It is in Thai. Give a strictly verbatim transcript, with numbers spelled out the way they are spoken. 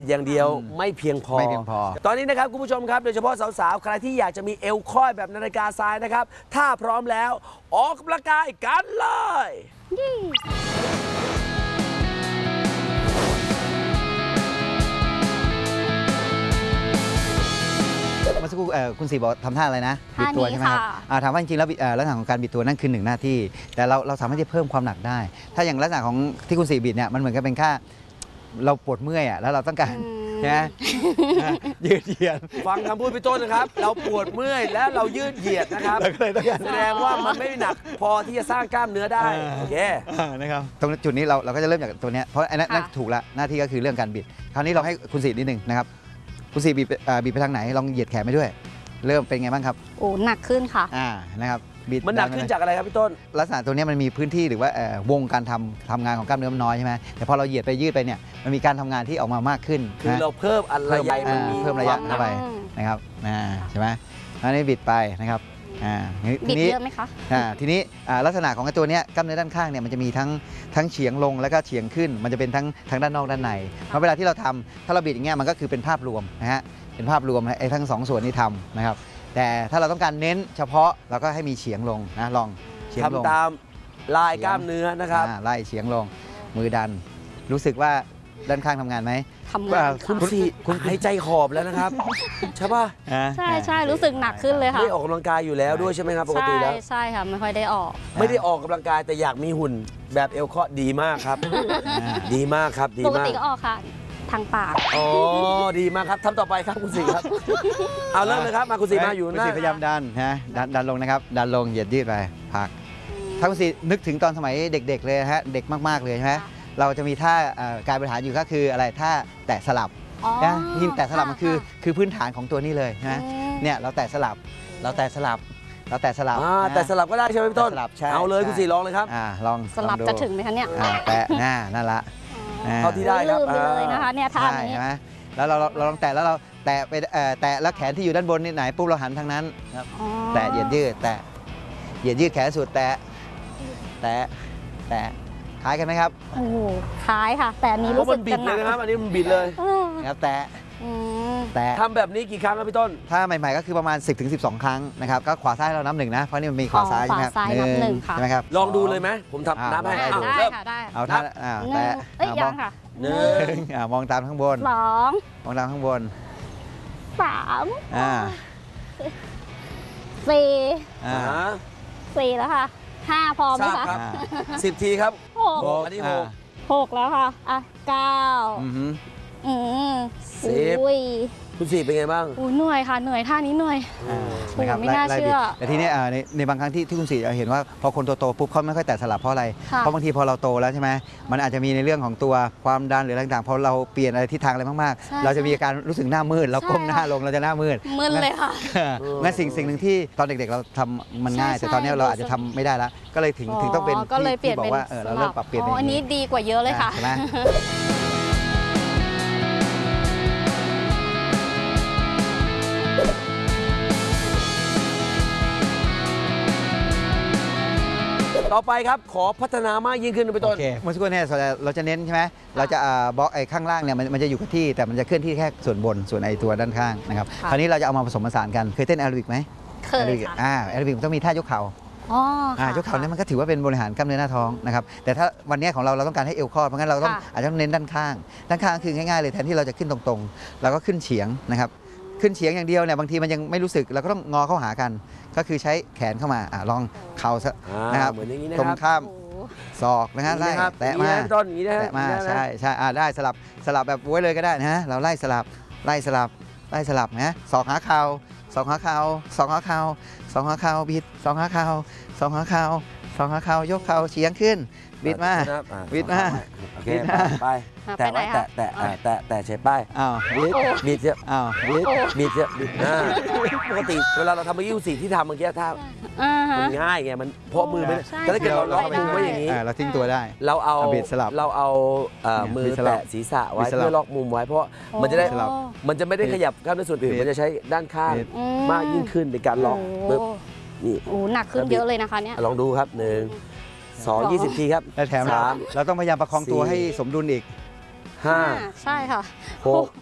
อย่างเดียวไม่เพียงพอไม่เพียงพอตอนนี้นะครับคุณผู้ชมครับโดยเฉพาะสาวๆใครที่อยากจะมีเอวค่อยแบบนาฬิกาทรายนะครับถ้าพร้อมแล้วออกกำลังกายกันเลยเมื่อสักครู่คุณสีบอกทำท่าอะไรนะบิดตัวใช่ไหมครับถามว่าจริงๆแล้วลักษณะของการบิดตัวนั่นคือหนึ่งหน้าที่แต่เราเราสามารถที่จะเพิ่มความหนักได้ถ้าอย่างลักษณะของที่คุณสีบิดเนี่ยมันเหมือนกับเป็นค่าเราปวดเมื่อยอ่ะแล้วเราต้องการนะยืดเหยียดฟังคำพูดพี่ต้นนะครับเราปวดเมื่อยและเรายืดเหยียดนะครับแสดงว่ามันไม่หนักพอที่จะสร้างกล้ามเนื้อได้โอเคนะครับตรงจุดนี้เราเราก็จะเริ่มจากตัวนี้เพราะอันนั้นถูกละหน้าที่ก็คือเรื่องการบิดคราวนี้เราให้คุณสีนิดหนึ่งนะครับคุณสีบีบบีบไปทางไหนลองเหยียดแขนไปด้วยเริ่มเป็นไงบ้างครับโอ้หนักขึ้นค่ะอ่านะครับบิดมันหนักขึ้นจากอะไรครับพี่ต้นลักษณะตัวนี้มันมีพื้นที่หรือว่าวงการทำทำงานของกล้ามเนื้อมันน้อยใช่ไหมแต่พอเราเหยียดไปยืดไปเนี่ยมันมีการทำงานที่ออกมามากขึ้นคือเราเพิ่มอะไรมันมีเพิ่มระยะเข้าไปนะครับใช่ไหมอันนี้บิดไปนะครับบิดเยอะไหมคะทีนี้ลักษณะของตัวนี้กล้ามเนื้อด้านข้างเนี่ยมันจะมีทั้งทั้งเฉียงลงแล้วก็เฉียงขึ้นมันจะเป็นทั้งทั้งด้านนอกด้านในเพราะเวลาที่เราทำถ้าเราบิดอย่างเงี้ยมันก็คือเป็นภาพรวมนะฮะเป็นภาพรวมไอ้ทั้งสองส่วนนี้ทำนะครับแต่ถ้าเราต้องการเน้นเฉพาะเราก็ให้มีเฉียงลงนะลองเฉียงลงทำตามลายกล้ามเนื้อนะครับไล่เฉียงลงมือดันรู้สึกว่าด้านข้างทำงานไหมทำงานคุณสี่คุณหายใจหอบแล้วนะครับใช่ป่ะใช่ใช่รู้สึกหนักขึ้นเลยค่ะไม่ออกกำลังกายอยู่แล้วด้วยใช่ไหมครับปกติแล้วใช่ค่ะไม่ค่อยได้ออกไม่ได้ออกกำลังกายแต่อยากมีหุ่นแบบเอลเคาะดีมากครับดีมากครับดีมากปกติก็ออกค่ะทางปากอ๋อดีมากครับทำต่อไปครับคุณสีครับเอาเริ่มเลยครับมาคุณสีมาอยู่หน้าคุณสีพยายามดันฮะดันดันลงนะครับดันลงเหยียดยืดไปพักถ้าคุณสีนึกถึงตอนสมัยเด็กๆเลยฮะเด็กมากๆเลยใช่ไหมเราจะมีท่าการบริหารอยู่ก็คืออะไรท่าแตะสลับนะทีมแตะสลับมันคือคือพื้นฐานของตัวนี้เลยนะเนี่ยเราแตะสลับเราแตะสลับเราแตะสลับแตะสลับก็ได้ใช่ไหมพี่ต้นเอาเลยคุณสีลองเลยครับลองสลับจะถึงไหมคะเนี่ยแตะหน้านั่นละเท่าที่ได้ครับเลยนะคะเนี่ยท่านี้ใช่ไหมแล้วเราเราลองแตะแล้วเราแตะไปแตะแล้วแขนที่อยู่ด้านบนนี่ไหนปุ๊บเราหันทางนั้นครับแตะเหยียดยืดแตะเหยียดยืดแขนสุดแตะแตะแตะคล้ายกันไหมครับโอ้คล้ายค่ะแต่อันนี้รู้สึกบิดเลยนะครับอันนี้มันบิดเลยครับแตะแต่ทำแบบนี้กี่ครั้งครับพี่ต้นถ้าใหม่ๆก็คือประมาณ สิบถึงสิบสอง ครั้งนะครับก็ขวาซ้ายเรานับหนึ่งนะเพราะนี่มันมีขวาซ้ายใช่ไหมครับหนึ่งใช่ไหมครับลองดูเลยไหมผมทำนับให้ได้ค่ะได้เอาท่าแตะเอ้ยยังค่ะหนึ่งมองตามข้างบนสองมองตามข้างบนสามสี่สี่แล้วค่ะห้าพอไหมคะสิบทีครับหกอันนี้หกหกแล้วค่ะอ่ะเก้าอืมสิบคุณสี่เป็นไงบ้างอู้เหนื่อยค่ะเหนื่อยท่านี้เหนื่อยนะครับไม่น่าเชื่อแต่ทีนี้ในในบางครั้งที่ที่คุณสี่เห็นว่าพอคนโตๆปุ๊บเขาไม่ค่อยแตะสลับเพราะอะไรเพราะบางทีพอเราโตแล้วใช่ไหมมันอาจจะมีในเรื่องของตัวความดันหรืออะไรต่างๆพอเราเปลี่ยนอะไรทิศทางอะไรมากๆเราจะมีอาการรู้สึกหน้ามืดเราก้มหน้าลงเราจะหน้ามืดมึนเลยค่ะงั้นสิ่งสิ่งหนึ่งที่ตอนเด็กๆเราทำมันง่ายแต่ตอนนี้เราอาจจะทำไม่ได้แล้วก็เลยถึงถึงต้องเป็นที่บอกว่าเราเริ่มปรับเปลี่ยนอันนี้ดีกว่าเยอะเลยค่ะต่อไปครับขอพัฒนามากยิ่งขึ้นไปต้นโอเคเมื่อสักครู่เนี่ยเราจะเน้นใช่ไหมเราจะบล็อกไอ้ข้างล่างเนี่ยมันจะอยู่กับที่แต่มันจะเคลื่อนที่แค่ส่วนบนส่วนไอ้ตัวด้านข้างนะครับคราวนี้เราจะเอามาผสมผสานกันเคยเต้นแอโรบิกไหมเคยค่ะอ่าแอโรบิกต้องมีท่ายกเข่าอ๋ออ่ายกเข่าเนี่ยมันก็ถือว่าเป็นบริหารกล้ามเนื้อหน้าท้องนะครับแต่ถ้าวันนี้ของเราเราต้องการให้เอวคอดเพราะงั้นเราต้องอาจจะเน้นด้านข้างด้านข้างคือง่ายๆเลยแทนที่เราจะขึ้นตรงๆเราก็ขึ้นเฉียงนะครับขึ้นเฉียงอย่างเดียวเนี่ยบางทีมันยังไม่รู้สึกเราก็ต้องงอเข้าหากันก็คือใช้แขนเข้ามาอ่าลองเข่านะครับตรงข้ามศอกนะฮะไล่แตะมาต้นอย่างนี้นะแตะมาใช่ใช่ได้สลับสลับแบบไว้เลยก็ได้นะเราไล่สลับไล่สลับไล่สลับนะศอกหาเข่าศอกหาเข่าศอกหาเข่าศอกหาเข่าบิดศอกหาเข่าศอกหาเข่าศอกหาเข่ายกเข่าเฉียงขึ้นบิดมาบิดมาบิดมาไปแตะแตะแตะแตะแตะเช็ดป้ายอ้าวบิดบิดเยอะอ้าวบิดบิดเยอะบิดนะปกติเวลาเราทำมายิ้วสีที่ทำเมื่อกี้ถ้ามันง่ายไงมันเพราะมือไม่ได้แต่ถ้าเกิดเราล็อกมือไว้อย่างนี้เราทิ้งตัวได้เราเอาเราเอามือแตะศีรษะไว้เพื่อล็อกมุมไว้เพราะมันจะได้มันจะไม่ได้ขยับกล้ามเนื้อส่วนอื่นมันจะใช้ด้านข้างมากยิ่งขึ้นในการล็อกปึ๊บนี่โอ้หนักขึ้นเยอะเลยนะคะเนี่ยลองดูครับหนึ่งสองยี่สิบทีครับและแถมเราต้องพยายามประคองตัวให้สมดุลอีกห้าใช่ค่ะหก